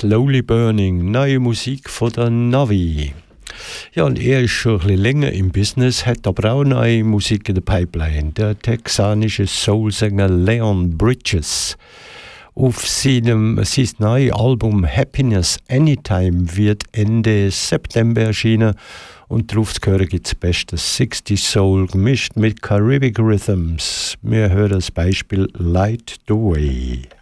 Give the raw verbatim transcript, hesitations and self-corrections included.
Slowly Burning, neue Musik von der Navi. Ja, und er ist schon ein bisschen länger im Business, hat aber auch neue Musik in der Pipeline. Der texanische Soulsänger Leon Bridges. Auf seinem sein neues Album Happiness Anytime wird Ende September erschienen und darauf zu hören gibt es bestes sixties Soul gemischt mit Caribbean Rhythms. Wir hören das Beispiel Light the Way.